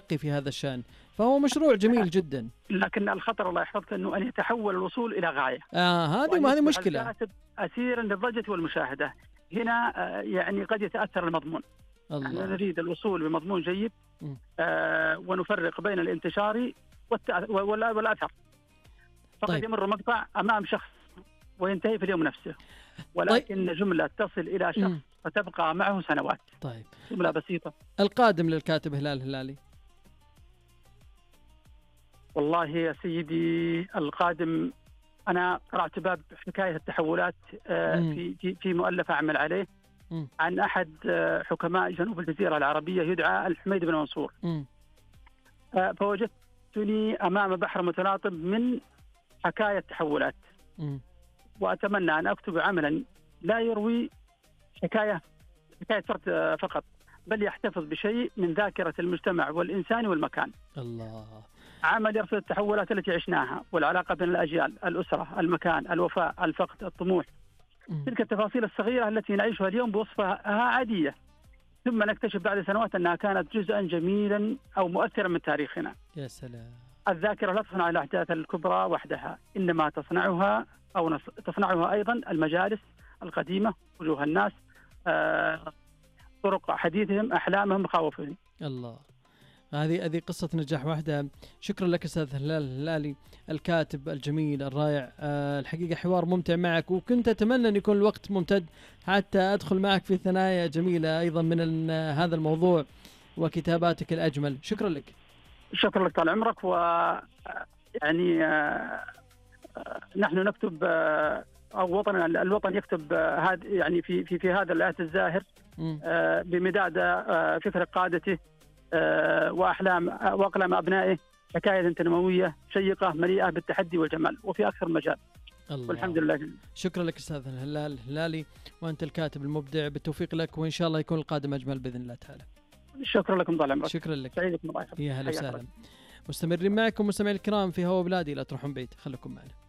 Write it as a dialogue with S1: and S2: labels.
S1: الترقي في هذا الشأن، فهو مشروع جميل جدا.
S2: لكن الخطر الله يحفظك أنه أن يتحول الوصول إلى غاية.
S1: هذه مشكلة.
S2: الكاتب أسيرا للضجة والمشاهدة. هنا يعني قد يتأثر المضمون. نحن نريد الوصول بمضمون جيد، ونفرق بين الانتشار والأثر. فقد يمر مقطع أمام شخص وينتهي في اليوم نفسه، ولكن جملة تصل إلى شخص فتبقى معه سنوات.
S1: طيب،
S2: جملة بسيطة.
S1: القادم للكاتب هلال الهلالي؟
S2: والله يا سيدي، القادم أنا قرأت باب حكاية التحولات في مؤلف أعمل عليه عن أحد حكماء جنوب الجزيرة العربية يدعى الحميد بن منصور. فوجدتني أمام بحر متلاطم من حكاية التحولات، وأتمنى أن أكتب عملا لا يروي حكاية فرد فقط، بل يحتفظ بشيء من ذاكرة المجتمع والإنسان والمكان.
S1: الله.
S2: عمل يرصد التحولات التي عشناها، والعلاقة بين الأجيال، الأسرة، المكان، الوفاء، الفقد، الطموح، تلك التفاصيل الصغيرة التي نعيشها اليوم بوصفها عادية، ثم نكتشف بعد سنوات أنها كانت جزءا جميلا أو مؤثرا من تاريخنا.
S1: يا سلام.
S2: الذاكرة لا تصنع الأحداث الكبرى وحدها، إنما تصنعها أيضا المجالس القديمة، وجوه الناس، طرق حديثهم، أحلامهم، مخاوفهم.
S1: الله، هذه قصة نجاح واحدة. شكرا لك أستاذ هلال الهلالي، الكاتب الجميل الرائع. الحقيقة حوار ممتع معك، وكنت أتمنى أن يكون الوقت ممتد حتى أدخل معك في ثنايا جميلة أيضا من هذا الموضوع وكتاباتك الأجمل. شكرا لك.
S2: شكرا لك طال عمرك. ويعني نحن نكتب، أو وطننا الوطن يكتب هذا يعني في هذا الآت الزاهر بمداد فكر قادته وأقلام أبنائه، حكاية تنموية شيقة مليئة بالتحدي والجمال، وفي أكثر مجال. والحمد لله.
S1: شكرا لك أستاذ هلال الهلالي، وأنت الكاتب المبدع. بالتوفيق لك، وإن شاء الله يكون القادم أجمل بإذن الله تعالى.
S2: شكرا لكم طال عمرك.
S1: شكرا لك.
S2: سعيد بكم.
S1: يا هلا وسهلا. مستمرين معكم مستمعي الكرام في هوا بلادي، لا تروحون بعيد، خليكم معنا.